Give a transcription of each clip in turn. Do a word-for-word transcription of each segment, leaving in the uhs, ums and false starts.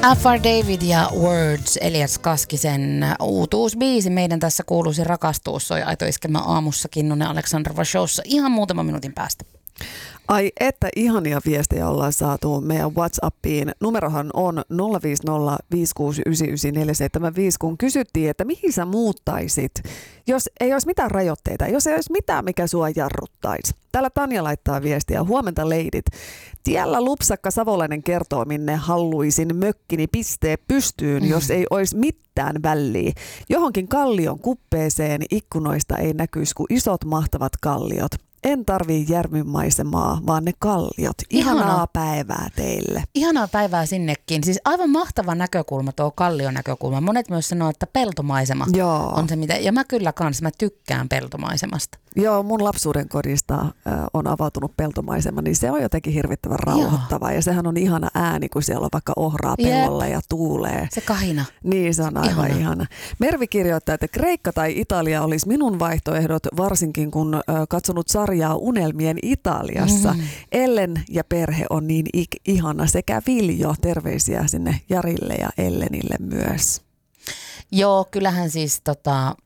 F R. David ja Words, Elias Kaskisen uutuusbiisi. Meidän tässä kuuluisi rakastuus, soi Aito Iskelmän aamussa Kinnunen Aleksandrova showssa ihan muutaman minuutin päästä. Ai että ihania viestejä ollaan saatu meidän WhatsAppiin. Numerohan on nolla viisi nolla viisi kuusi yhdeksän yhdeksän neljä seitsemän viisi, kun kysyttiin, että mihin sä muuttaisit, jos ei olisi mitään rajoitteita, jos ei olisi mitään, mikä sua jarruttaisi. Täällä Tanja laittaa viestiä. Huomenta leidit. Tiellä lupsakka savolainen kertoo, minne haluaisin mökkini pistee pystyyn, mm. jos ei olisi mitään väliä. Johonkin kallion kuppeeseen ikkunoista ei näkyisi kuin isot mahtavat kalliot. En tarvii järvin maisemaa, vaan ne kalliot. Ihanaa Ihana. päivää teille. Ihanaa päivää sinnekin. Siis aivan mahtava näkökulma tuo kallion näkökulma. Monet myös sanoo, että peltomaisema Joo. on se mitä. Ja mä kyllä kans, mä tykkään peltomaisemasta. Joo, mun lapsuuden kodista äh, on avautunut peltomaisema, niin se on jotenkin hirvittävän rauhoittava. Joo. Ja sehän on ihana ääni, kun siellä on vaikka ohraa pellolla ja tuulee. Se kahina. Niin, se on aivan ihana. ihana. Mervi kirjoittaa, että Kreikka tai Italia olisi minun vaihtoehdot, varsinkin kun äh, katsonut sarjaa Unelmien Italiassa. Mm-hmm. Ellen ja perhe on niin ik- ihana sekä Viljo. Terveisiä sinne Jarille ja Ellenille myös. Joo, kyllähän siis tota,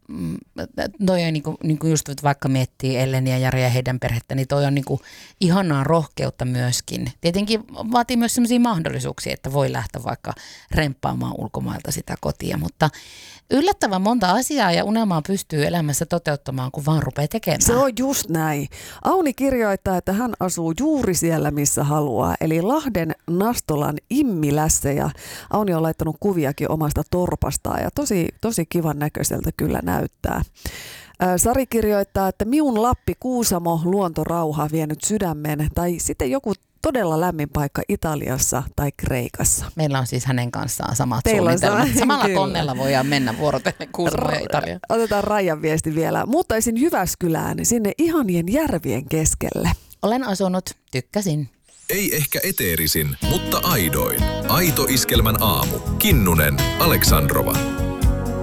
toi on niinku, niinku just vaikka miettii Elleniä, Jari ja heidän perhettä, niin toi on niinku ihanaa rohkeutta myöskin. Tietenkin vaatii myös sellaisia mahdollisuuksia, että voi lähteä vaikka remppaamaan ulkomailta sitä kotia, mutta yllättävän monta asiaa ja unelmaa pystyy elämässä toteuttamaan, kun vaan rupeaa tekemään. Se on just näin. Auni kirjoittaa, että hän asuu juuri siellä, missä haluaa, eli Lahden Nastolan Immilässä, ja Auni on laittanut kuviakin omasta torpastaan ja tosi, tosi kivan näköiseltä kyllä näyttää. Sari kirjoittaa, että miun Lappi, Kuusamo, luontorauha vienyt sydämen, tai sitten joku todella lämmin paikka Italiassa tai Kreikassa. Meillä on siis hänen kanssaan samat Teillä suunnitelmat. Samalla kyllä. tonnella voidaan mennä vuorotellen Kuusamo ja Italia. Otetaan Raijan viesti vielä. Muuttaisin Jyväskylään sinne ihanien järvien keskelle. Olen asunut, tykkäsin. Ei ehkä eteerisin, mutta aidoin. Aito Iskelmän aamu. Kinnunen, Aleksandrova.